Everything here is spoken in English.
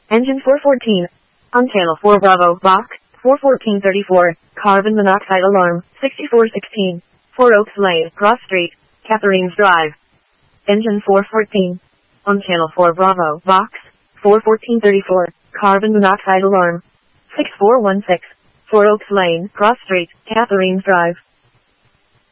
Engine 414. On channel 4 Bravo, Bach, 41434, carbon monoxide alarm, 6416. 4 Oaks Lane, Cross Street, Catharines Drive. Engine 414. On channel 4 Bravo, Box, 41434, carbon monoxide alarm, 6416. 4 Oaks Lane, Cross Street, Catharines Drive.